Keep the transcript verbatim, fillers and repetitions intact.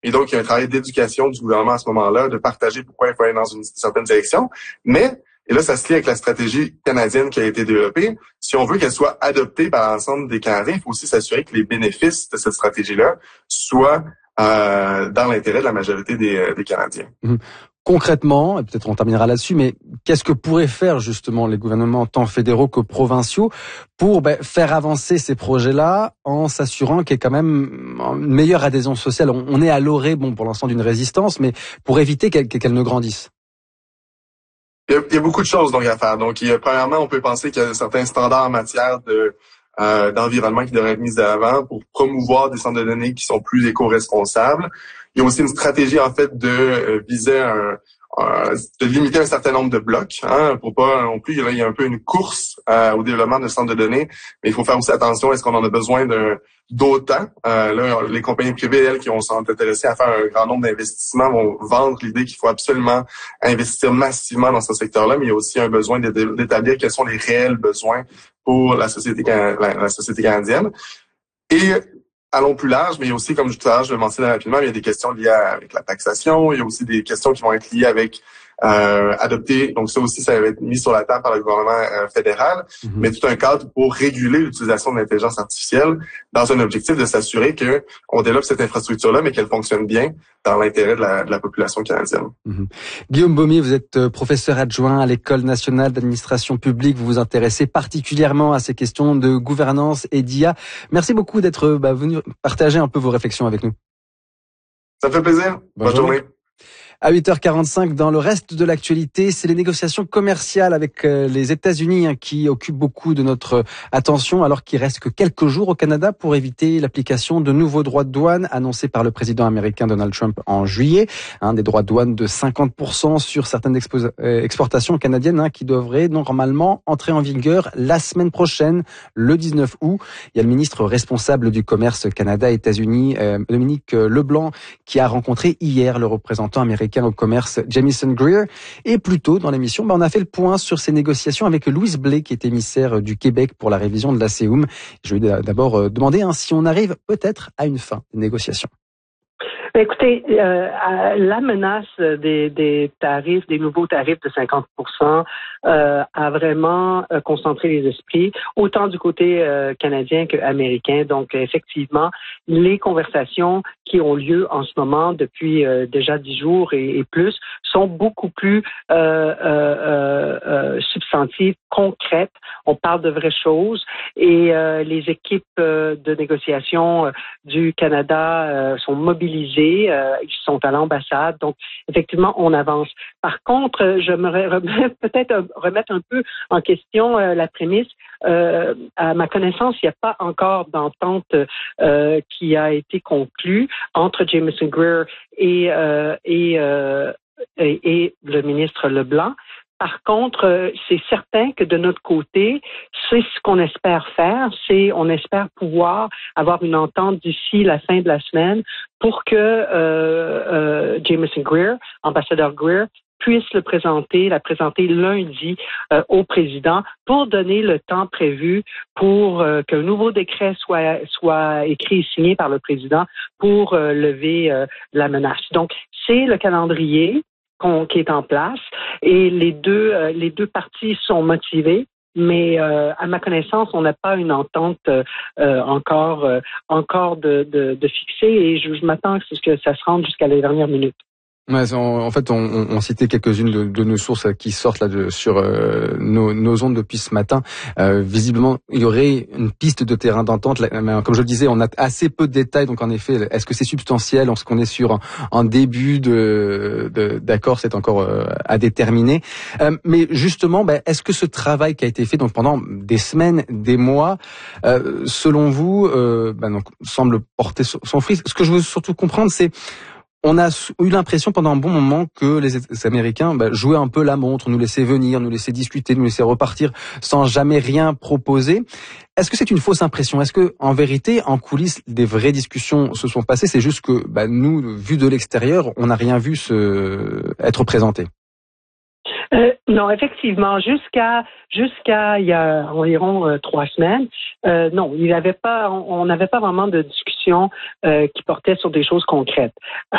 Et donc, il y a un travail d'éducation du gouvernement à ce moment-là, de partager pourquoi il faut aller dans une certaine direction. Mais, et là, ça se lie avec la stratégie canadienne qui a été développée. Si on veut qu'elle soit adoptée par l'ensemble des Canadiens, il faut aussi s'assurer que les bénéfices de cette stratégie-là soient euh, dans l'intérêt de la majorité des, des Canadiens. Mmh. Concrètement, et peut-être on terminera là-dessus, mais qu'est-ce que pourraient faire justement les gouvernements tant fédéraux que provinciaux pour ben, faire avancer ces projets-là en s'assurant qu'il y ait quand même une meilleure adhésion sociale? On, on est à l'orée, bon, pour l'instant, d'une résistance, mais pour éviter qu'elle, qu'elle ne grandisse. Il y, a, il y a beaucoup de choses donc à faire. Donc, il y a, premièrement, on peut penser qu'il y a certains standards en matière de euh, d'environnement qui devraient être mis de l'avant pour promouvoir des centres de données qui sont plus éco-responsables. Il y a aussi une stratégie, en fait, de euh, viser un, un, de limiter un certain nombre de blocs, hein, pour pas non plus, là, il y a un peu une course euh, au développement de centres de données, mais il faut faire aussi attention, est-ce qu'on en a besoin de d'autant? Euh, là, les compagnies privées, elles, qui ont sont intéressées à faire un grand nombre d'investissements, vont vendre l'idée qu'il faut absolument investir massivement dans ce secteur-là, mais il y a aussi un besoin d'établir quels sont les réels besoins pour la société, la, la société canadienne. Et allons plus large, mais il y a aussi, comme tout à l'heure, je le mentionnais rapidement, il y a des questions liées avec la taxation, il y a aussi des questions qui vont être liées avec euh, adopter, donc ça aussi, ça va être mis sur la table par le gouvernement euh, fédéral, mm-hmm. mais tout un cadre pour réguler l'utilisation de l'intelligence artificielle dans un objectif de s'assurer que on développe cette infrastructure-là, mais qu'elle fonctionne bien dans l'intérêt de la, de la population canadienne. Mm-hmm. Guillaume Baumier, vous êtes professeur adjoint à l'École nationale d'administration publique, vous vous intéressez particulièrement à ces questions de gouvernance et d'I A. Merci beaucoup d'être bah, venu partager un peu vos réflexions avec nous. Ça me fait plaisir. Bonne, Bonne journée. journée. À huit heures quarante-cinq, dans le reste de l'actualité, c'est les négociations commerciales avec les États-Unis hein, qui occupent beaucoup de notre attention, alors qu'il reste que quelques jours au Canada pour éviter l'application de nouveaux droits de douane annoncés par le président américain Donald Trump en juillet. Hein, des droits de douane de cinquante pour cent sur certaines expo- euh, exportations canadiennes hein, qui devraient normalement entrer en vigueur la semaine prochaine, le dix-neuf août. Il y a le ministre responsable du commerce Canada-États-Unis, euh, Dominique Leblanc, qui a rencontré hier le représentant américain au commerce Jamieson Greer. Et plus tôt dans l'émission, ben on a fait le point sur ces négociations avec Louise Blais, qui est émissaire du Québec pour la révision de l'A C E U M. Je vais d'abord demander hein, si on arrive peut-être à une fin des négociations. Écoutez, euh, la menace des, des tarifs, des nouveaux tarifs de cinquante pour cent euh, a vraiment euh, concentré les esprits, autant du côté euh, canadien qu'américain. Donc, effectivement, les conversations qui ont lieu en ce moment depuis euh, déjà dix jours et, et plus sont beaucoup plus euh, euh, euh, substantives, concrètes. On parle de vraies choses et euh, les équipes euh, de négociation euh, du Canada euh, sont mobilisées. Euh, ils sont à l'ambassade, donc effectivement on avance. Par contre, je me remets peut-être remettre un peu en question euh, la prémisse. Euh, à ma connaissance, il n'y a pas encore d'entente euh, qui a été conclue entre Jamieson Greer et euh, et, euh, et et le ministre Leblanc. Par contre, c'est certain que de notre côté, c'est ce qu'on espère faire, c'est on espère pouvoir avoir une entente d'ici la fin de la semaine pour que euh, euh, Jamieson Greer, ambassadeur Greer, puisse le présenter, la présenter lundi euh, au président pour donner le temps prévu pour euh, qu'un nouveau décret soit soit écrit et signé par le président pour euh, lever euh, la menace. Donc, c'est le calendrier qui est en place et les deux euh, les deux parties sont motivées, mais euh, à ma connaissance on n'a pas une entente euh, encore euh, encore de, de, de fixée et je, je m'attends à ce que ça se rende jusqu'à les dernières minutes. Ouais, en, en fait, on, on, on citait quelques-unes de, de nos sources qui sortent là de, sur euh, nos, nos ondes depuis ce matin. Euh, visiblement, il y aurait une piste de terrain d'entente. Là, mais comme je le disais, on a assez peu de détails. Donc, en effet, est-ce que c'est substantiel? Est-ce qu'on est sur un, un début de, de d'accord? C'est encore euh, à déterminer. Euh, mais justement, ben, est-ce que ce travail qui a été fait donc pendant des semaines, des mois, euh, selon vous, euh, ben, donc, semble porter son fruit? Ce que je veux surtout comprendre, c'est on a eu l'impression pendant un bon moment que les Américains bah, jouaient un peu la montre, nous laissaient venir, nous laissaient discuter, nous laissaient repartir sans jamais rien proposer. Est-ce que c'est une fausse impression? Est-ce que, en vérité, en coulisses, des vraies discussions se sont passées? C'est juste que bah, nous, vu de l'extérieur, on n'a rien vu se... être présenté. Euh, non, effectivement, jusqu'à jusqu'à il y a environ euh, trois semaines, euh, non, il avait pas, on n'avait pas vraiment de discussion euh, qui portait sur des choses concrètes.